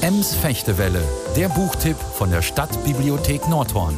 Ems Fechtewelle, der Buchtipp von der Stadtbibliothek Nordhorn.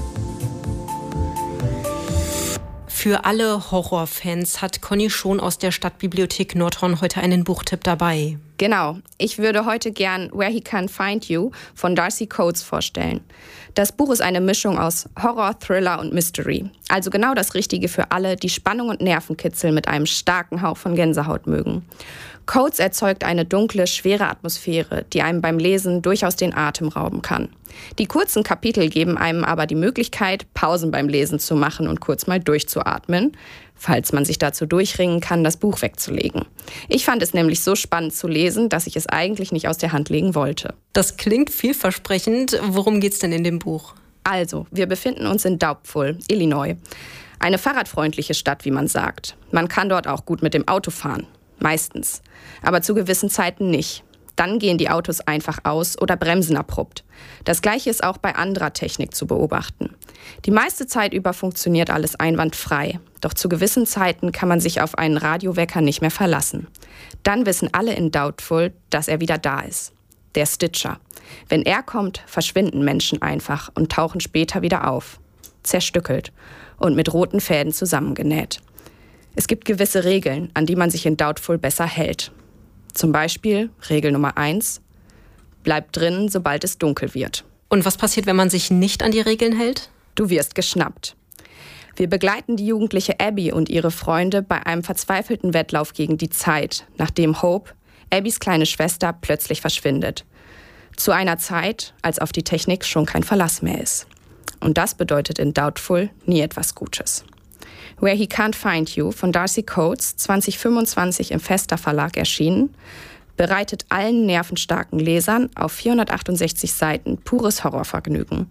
Für alle Horrorfans hat Conny Schon aus der Stadtbibliothek Nordhorn heute einen Buchtipp dabei. Genau, ich würde heute gern Where He Can't Find You von Darcy Coates vorstellen. Das Buch ist eine Mischung aus Horror, Thriller und Mystery. Also genau das Richtige für alle, die Spannung und Nervenkitzel mit einem starken Hauch von Gänsehaut mögen. Coates erzeugt eine dunkle, schwere Atmosphäre, die einem beim Lesen durchaus den Atem rauben kann. Die kurzen Kapitel geben einem aber die Möglichkeit, Pausen beim Lesen zu machen und kurz mal durchzuatmen, falls man sich dazu durchringen kann, das Buch wegzulegen. Ich fand es nämlich so spannend zu lesen, dass ich es eigentlich nicht aus der Hand legen wollte. Das klingt vielversprechend. Worum geht's denn in dem Buch? Also, wir befinden uns in Doubtful, Illinois. Eine fahrradfreundliche Stadt, wie man sagt. Man kann dort auch gut mit dem Auto fahren. Meistens. Aber zu gewissen Zeiten nicht. Dann gehen die Autos einfach aus oder bremsen abrupt. Das Gleiche ist auch bei anderer Technik zu beobachten. Die meiste Zeit über funktioniert alles einwandfrei. Doch zu gewissen Zeiten kann man sich auf einen Radiowecker nicht mehr verlassen. Dann wissen alle in Doubtful, dass er wieder da ist. Der Stitcher. Wenn er kommt, verschwinden Menschen einfach und tauchen später wieder auf. Zerstückelt und mit roten Fäden zusammengenäht. Es gibt gewisse Regeln, an die man sich in Doubtful besser hält. Zum Beispiel Regel Nummer 1, bleib drin, sobald es dunkel wird. Und was passiert, wenn man sich nicht an die Regeln hält? Du wirst geschnappt. Wir begleiten die jugendliche Abby und ihre Freunde bei einem verzweifelten Wettlauf gegen die Zeit, nachdem Hope, Abbys kleine Schwester, plötzlich verschwindet. Zu einer Zeit, als auf die Technik schon kein Verlass mehr ist. Und das bedeutet in Doubtful nie etwas Gutes. Where He Can't Find You von Darcy Coates, 2025 im Vesta Verlag erschienen, bereitet allen nervenstarken Lesern auf 468 Seiten pures Horrorvergnügen.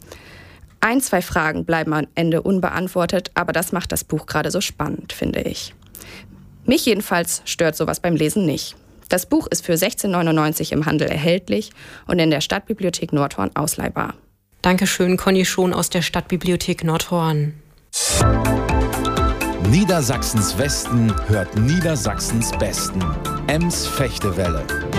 1, 2 Fragen bleiben am Ende unbeantwortet, aber das macht das Buch gerade so spannend, finde ich. Mich jedenfalls stört sowas beim Lesen nicht. Das Buch ist für 16,99 € im Handel erhältlich und in der Stadtbibliothek Nordhorn ausleihbar. Dankeschön, Conny Schon aus der Stadtbibliothek Nordhorn. Niedersachsens Westen hört Niedersachsens Besten. Ems Fechtewelle.